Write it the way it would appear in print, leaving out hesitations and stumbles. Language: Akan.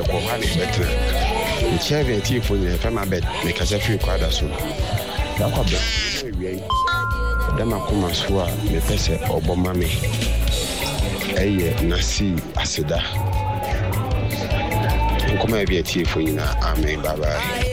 ko ha ne betra nche be ti fo nyina fa ma bet me kasa free kwada so da kwa be wi da makoma so a me pese oboma me eye nasi aseda nkoma bi ti fo nyina amen bye bye